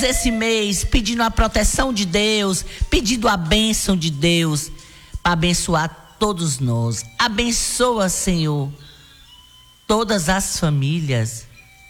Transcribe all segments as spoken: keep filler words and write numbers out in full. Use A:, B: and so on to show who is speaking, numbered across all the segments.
A: esse mês pedindo a proteção de Deus, pedindo a bênção de Deus para abençoar todos nós. Abençoa, Senhor, todas as famílias.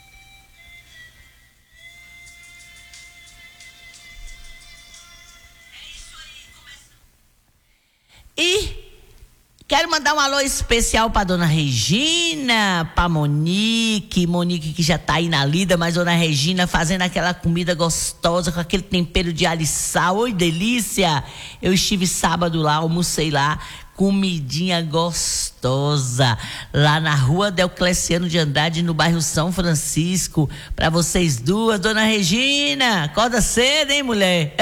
A: E quero mandar um alô especial para dona Regina, para Monique, Monique que já tá aí na lida, mas dona Regina fazendo aquela comida gostosa com aquele tempero de alho e sal, oi delícia! Eu estive sábado lá, almocei lá, comidinha gostosa, lá na rua Deocleciano de Andrade, no bairro São Francisco, para vocês duas, dona Regina, acorda cedo, hein, mulher?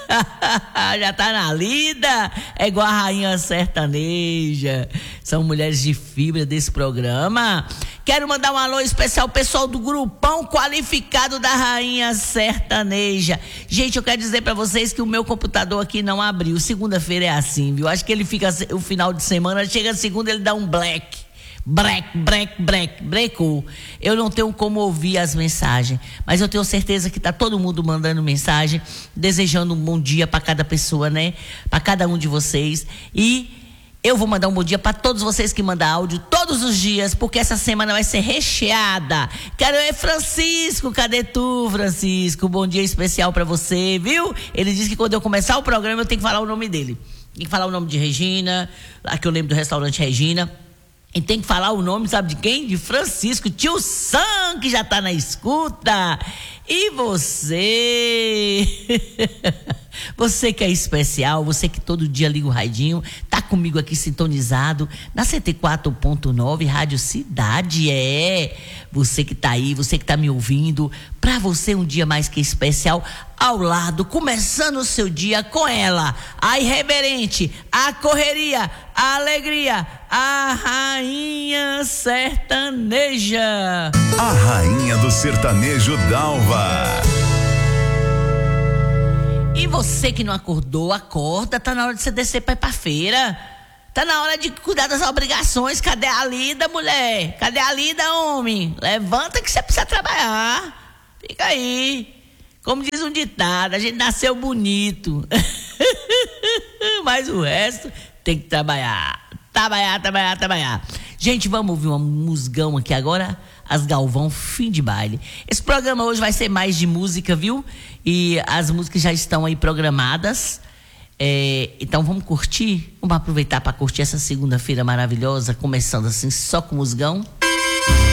A: Já tá na lida, é igual a rainha sertaneja. São mulheres de fibra desse programa. Quero mandar um alô especial ao pessoal do grupão qualificado da rainha sertaneja. Gente, eu quero dizer pra vocês que o meu computador aqui não abriu. Segunda-feira é assim, viu? Acho que ele fica o final de semana, chega a segunda ele dá um black. Break, break, break, brecou. Eu não tenho como ouvir as mensagens, mas eu tenho certeza que tá todo mundo mandando mensagem, desejando um bom dia para cada pessoa, né? Para cada um de vocês. E eu vou mandar um bom dia para todos vocês que mandam áudio todos os dias, porque essa semana vai ser recheada. Quero ver Francisco, cadê tu, Francisco? Bom dia especial para você, viu? Ele disse que quando eu começar o programa eu tenho que falar o nome dele. Tem que falar o nome de Regina, lá que eu lembro do restaurante Regina. E tem que falar o nome, sabe de quem? De Francisco, tio Sam, que já tá na escuta. E você? Você que é especial, você que todo dia liga o radinho, tá comigo aqui sintonizado na cento e quatro ponto nove, Rádio Cidade, é. Você que tá aí, você que tá me ouvindo, pra você um dia mais que especial, ao lado, começando o seu dia com ela, a irreverente, a correria, a alegria, a rainha sertaneja.
B: A rainha do sertanejo Dalva.
A: E você que não acordou, acorda, tá na hora de você descer pra ir pra feira. Tá na hora de cuidar das obrigações. Cadê a lida, mulher? Cadê a lida, homem? Levanta que você precisa trabalhar. Fica aí. Como diz um ditado, a gente nasceu bonito. Mas o resto tem que trabalhar. Trabalhar, trabalhar, trabalhar. Gente, vamos ouvir um musgão aqui agora. As Galvão, fim de baile. Esse programa hoje vai ser mais de música, viu? E as músicas já estão aí programadas. É, então vamos curtir? Vamos aproveitar para curtir essa segunda-feira maravilhosa, começando assim só com musgão.